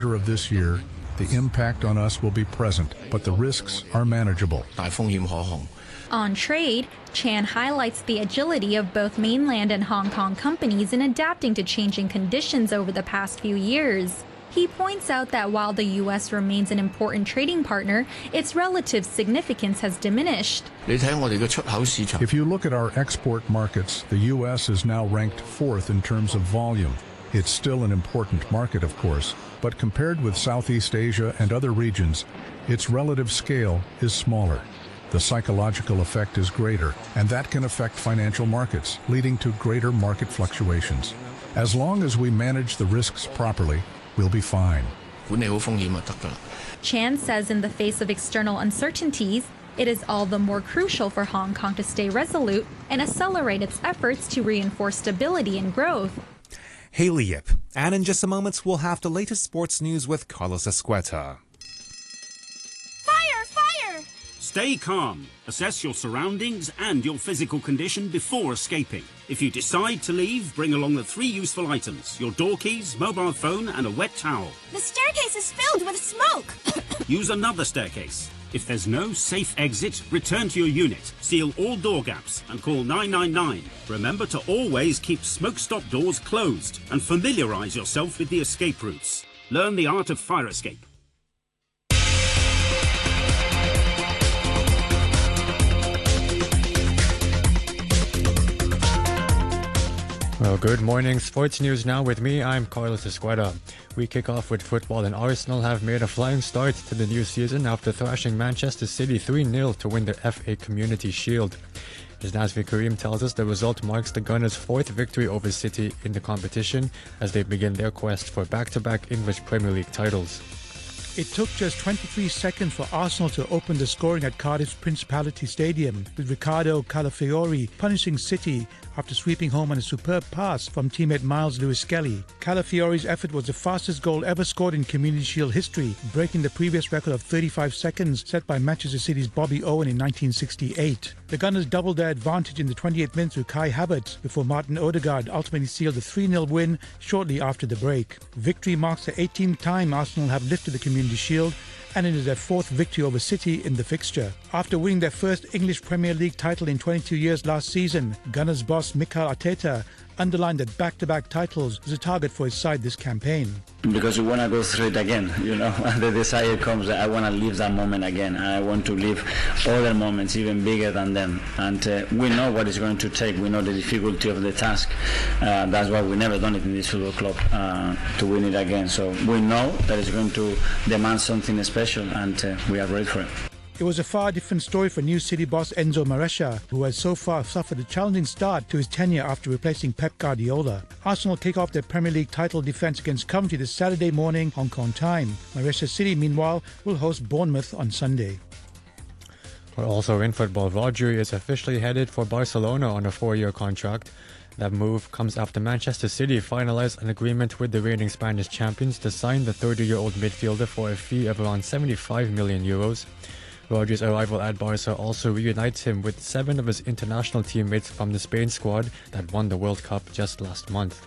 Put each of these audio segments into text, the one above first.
of this year, the impact on us will be present, but the risks are manageable. On trade, Chan highlights the agility of both mainland and Hong Kong companies in adapting to changing conditions over the past few years. He points out that while the U.S. remains an important trading partner, its relative significance has diminished. If you look at our export markets, the U.S. is now ranked 4th in terms of volume. It's still an important market, of course, but compared with Southeast Asia and other regions, its relative scale is smaller. The psychological effect is greater, and that can affect financial markets, leading to greater market fluctuations. As long as we manage the risks properly, we'll be fine. Chan says in the face of external uncertainties, it is all the more crucial for Hong Kong to stay resolute and accelerate its efforts to reinforce stability and growth. Haley Yip. And in just a moment, we'll have the latest sports news with Carlos Escueta. Fire! Stay calm. Assess your surroundings and your physical condition before escaping. If you decide to leave, bring along the 3 useful items: your door keys, mobile phone, and a wet towel. The staircase is filled with smoke. Use another staircase. If there's no safe exit, return to your unit, seal all door gaps, and call 999. Remember to always keep smoke-stop doors closed and familiarize yourself with the escape routes. Learn the art of fire escape. Well, good morning. Sports news now with me. I'm Carlos Escueta. We kick off with football, and Arsenal have made a flying start to the new season after thrashing Manchester City 3-0 to win their FA Community Shield. As Nazvi Karim tells us, the result marks the Gunners' 4th victory over City in the competition as they begin their quest for back-to-back English Premier League titles. It took just 23 seconds for Arsenal to open the scoring at Cardiff's Principality Stadium, with Ricardo Calafiori punishing City after sweeping home on a superb pass from teammate Miles Lewis-Skelly. Calafiori's effort was the fastest goal ever scored in Community Shield history, breaking the previous record of 35 seconds set by Manchester City's Bobby Owen in 1968. The Gunners doubled their advantage in the 28th minute through Kai Havertz before Martin Odegaard ultimately sealed the 3-0 win shortly after the break. Victory marks the 18th time Arsenal have lifted the Community Shield, and it is their 4th victory over City in the fixture. After winning their first English Premier League title in 22 years last season, Gunners boss Mikel Arteta underlined that back-to-back titles is a target for his side this campaign. Because we want to go through it again, the desire comes that I want to live that moment again. I want to live other moments even bigger than them. And we know what it's going to take. We know the difficulty of the task. That's why we never done it in this football club, to win it again. So we know that it's going to demand something special, and we are ready for it. It was a far different story for new City boss Enzo Maresca, who has so far suffered a challenging start to his tenure after replacing Pep Guardiola. Arsenal kick off their Premier League title defence against Coventry this Saturday morning, Hong Kong time. Manchester City, meanwhile, will host Bournemouth on Sunday. We're also in football. Rodri is officially headed for Barcelona on a 4-year contract. That move comes after Manchester City finalised an agreement with the reigning Spanish champions to sign the 30-year-old midfielder for a fee of around €75 million. Rodri's arrival at Barca also reunites him with 7 of his international teammates from the Spain squad that won the World Cup just last month.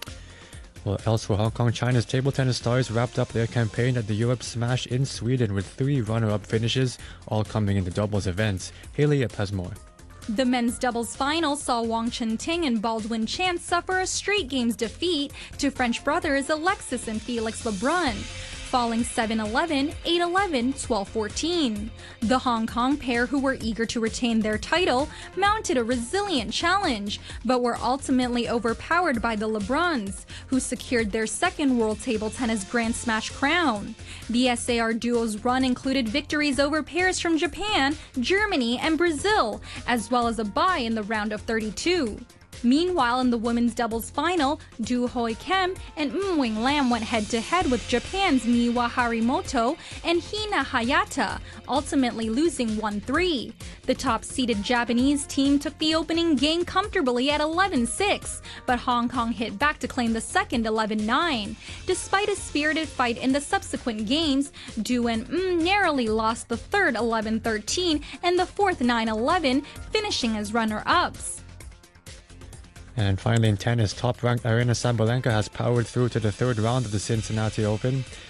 Well, elsewhere, Hong Kong China's table tennis stars wrapped up their campaign at the Europe Smash in Sweden with 3 runner-up finishes, all coming in the doubles events. Haley Yip has more. The men's doubles final saw Wang Chunting and Baldwin Chan suffer a straight games defeat to French brothers Alexis and Felix Lebrun, falling 7-11, 8-11, 12-14. The Hong Kong pair, who were eager to retain their title, mounted a resilient challenge, but were ultimately overpowered by the Lebruns, who secured their 2nd World Table Tennis Grand Smash crown. The SAR duo's run included victories over pairs from Japan, Germany, and Brazil, as well as a bye in the round of 32. Meanwhile, in the women's doubles final, Du Hoi Kem and Wing Lam went head-to-head with Japan's Miwa Harimoto and Hina Hayata, ultimately losing 1-3. The top-seeded Japanese team took the opening game comfortably at 11-6, but Hong Kong hit back to claim the second 11-9. Despite a spirited fight in the subsequent games, Du and narrowly lost the third 11-13 and the fourth 9-11, finishing as runner-ups. And finally in tennis, top-ranked Aryna Sabalenka has powered through to the 3rd round of the Cincinnati Open.